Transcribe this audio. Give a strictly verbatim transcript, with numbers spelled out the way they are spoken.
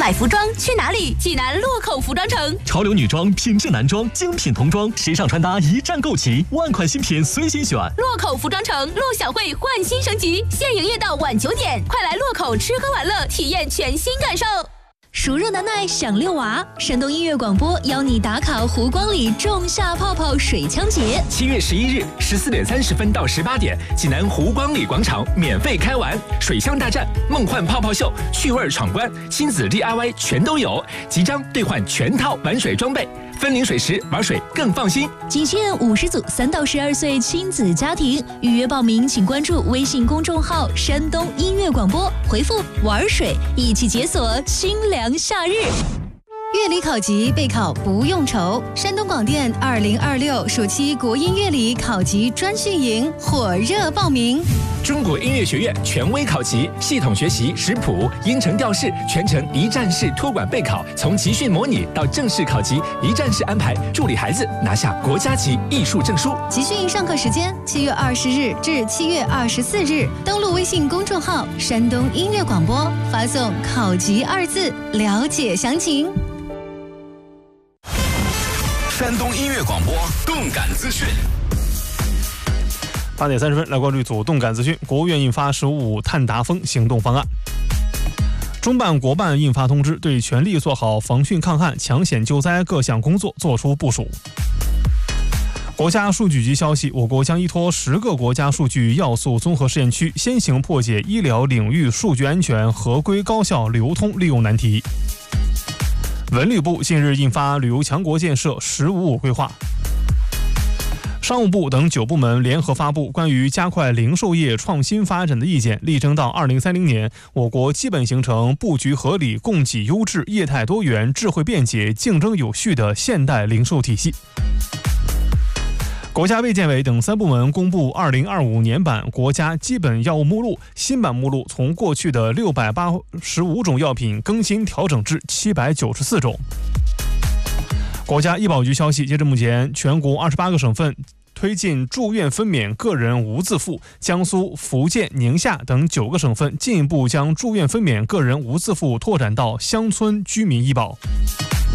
买服装去哪里？济南洛口服装城。 潮流女装、品质男装、精品童装，时尚穿搭一站购齐，万款新品随心选。 洛口服装城，陆小慧焕新升级，现营业到晚九点，快来洛口吃喝玩乐，体验全新感受。熟热难耐想遛娃，山东音乐广播邀你打卡湖光里仲夏泡泡水枪节。 七月十一日十四点三十分到十八点，济南湖光里广场免费开玩，水枪大战、梦幻泡泡秀、趣味闯关、亲子 D I Y 全都有，即将兑换全套玩水装备。分龄水时玩水更放心， 仅限五十组三到十二岁亲子家庭，预约报名请关注微信公众号山东音乐广播，回复玩水，一起解锁清凉夏日。乐理考级备考不用愁，山东广电二零二六暑期国音乐理考级专训营火热报名。 中国音乐学院权威考级，系统学习识谱、音程调式，全程一站式托管备考，从集训模拟到正式考级，一站式安排，助力孩子拿下国家级艺术证书。 集训上课时间七月二十日至七月二十四日，登录微信公众号山东音乐广播，发送考级二字了解详情。 山东音乐广播动感资讯。 八点三十分，来关注一组动感资讯。国务院印发“十五五”碳达峰行动方案。中办、国办印发通知，对全力做好防汛抗旱、抢险救灾各项工作作出部署。国家数据局消息，我国将依托十个国家数据要素综合试验区，先行破解医疗领域数据安全合规高效流通利用难题。文旅部近日印发旅游强国建设“十五五”规划。商务部等九部门联合发布关于加快零售业创新发展的意见，力争到二零三零年，我国基本形成布局合理、供给优质、业态多元、智慧便捷、竞争有序的现代零售体系。国家卫健委等三部门公布二零二五年版国家基本药物目录，新版目录从过去的六百八十五种药品更新调整至七百九十四种。国家医保局消息，截至目前，全国二十八个省份推进住院分娩个人无自付，江苏、福建、宁夏等九个省份进一步将住院分娩个人无自付拓展到乡村居民医保。